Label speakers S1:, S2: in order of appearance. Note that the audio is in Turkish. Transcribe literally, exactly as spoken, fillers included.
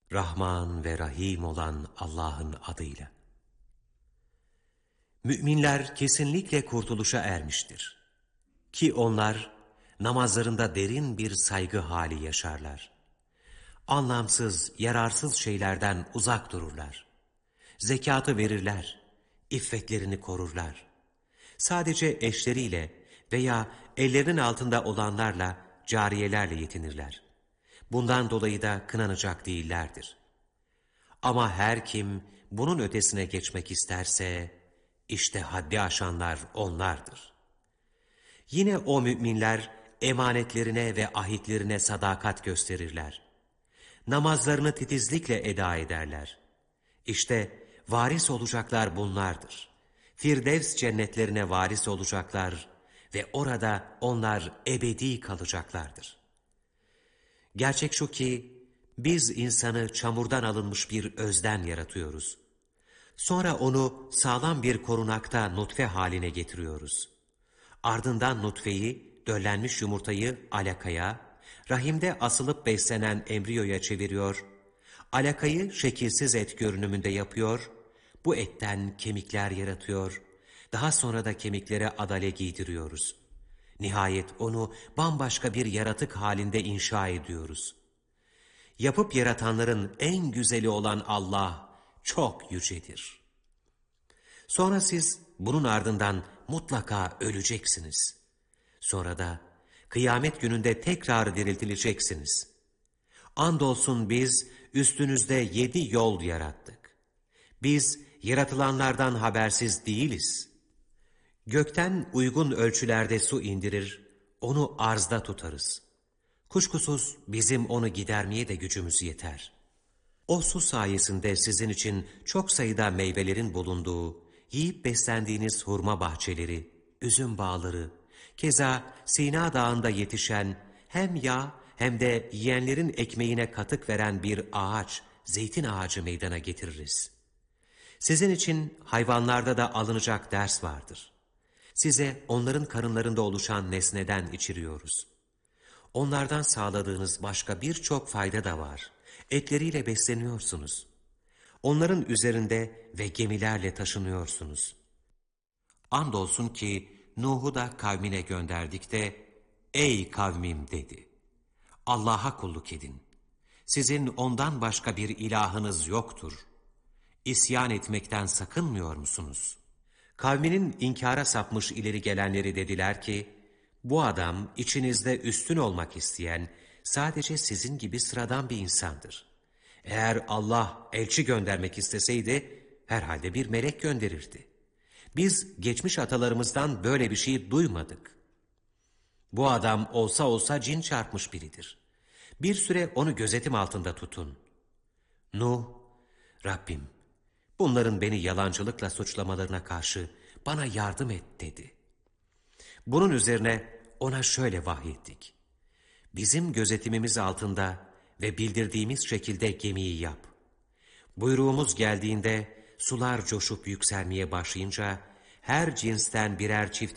S1: Rahman ve Rahim olan Allah'ın adıyla. Müminler kesinlikle kurtuluşa ermiştir. Ki onlar namazlarında derin bir saygı hali yaşarlar. Anlamsız, yararsız şeylerden uzak dururlar. Zekatı verirler, iffetlerini korurlar. Sadece eşleriyle veya ellerinin altında olanlarla, cariyelerle yetinirler. Bundan dolayı da kınanacak değillerdir. Ama her kim bunun ötesine geçmek isterse, işte haddi aşanlar onlardır. Yine o müminler emanetlerine ve ahitlerine sadakat gösterirler. Namazlarını titizlikle eda ederler. İşte varis olacaklar bunlardır. Firdevs cennetlerine varis olacaklar ve orada onlar ebedi kalacaklardır. Gerçek şu ki biz insanı çamurdan alınmış bir özden yaratıyoruz. Sonra onu sağlam bir korunakta nutfe haline getiriyoruz. Ardından nutfeyi, döllenmiş yumurtayı alakaya, rahimde asılıp beslenen embriyoya çeviriyor, alakayı şekilsiz et görünümünde yapıyor, bu etten kemikler yaratıyor, daha sonra da kemiklere adale giydiriyoruz. Nihayet onu bambaşka bir yaratık halinde inşa ediyoruz. Yapıp yaratanların en güzeli olan Allah çok yücedir. Sonra siz bunun ardından mutlaka öleceksiniz. Sonra da kıyamet gününde tekrar diriltileceksiniz. Andolsun biz üstünüzde yedi yol yarattık. Biz yaratılanlardan habersiz değiliz. Gökten uygun ölçülerde su indirir, onu arzda tutarız. Kuşkusuz bizim onu gidermeye de gücümüz yeter. O su sayesinde sizin için çok sayıda meyvelerin bulunduğu, yiyip beslendiğiniz hurma bahçeleri, üzüm bağları, keza Sina Dağı'nda yetişen hem yağ hem de yiyenlerin ekmeğine katık veren bir ağaç, zeytin ağacı meydana getiririz. Sizin için hayvanlarda da alınacak ders vardır. Size onların karınlarında oluşan nesneden içiriyoruz. Onlardan sağladığınız başka birçok fayda da var. Etleriyle besleniyorsunuz. Onların üzerinde ve gemilerle taşınıyorsunuz. Andolsun ki Nuh'u da kavmine gönderdik de, ey kavmim dedi. Allah'a kulluk edin. Sizin ondan başka bir ilahınız yoktur. İsyan etmekten sakınmıyor musunuz? Kavminin inkara sapmış ileri gelenleri dediler ki, bu adam içinizde üstün olmak isteyen, sadece sizin gibi sıradan bir insandır. Eğer Allah elçi göndermek isteseydi, herhalde bir melek gönderirdi. Biz geçmiş atalarımızdan böyle bir şey duymadık. Bu adam olsa olsa cin çarpmış biridir. Bir süre onu gözetim altında tutun. Nuh, Rabbim, bunların beni yalancılıkla suçlamalarına karşı bana yardım et dedi. Bunun üzerine ona şöyle vahyettik. Bizim gözetimimiz altında ve bildirdiğimiz şekilde gemiyi yap. Buyruğumuz geldiğinde sular coşup yükselmeye başlayınca her cinsten birer çift